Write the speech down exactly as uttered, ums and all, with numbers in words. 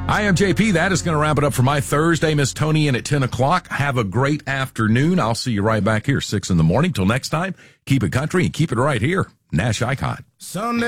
I am J P. That is going to wrap it up for my Thursday. Miss Tony in at ten o'clock. Have a great afternoon. I'll see you right back here, six in the morning. Till next time, keep it country and keep it right here. Nash Icon. Sunday.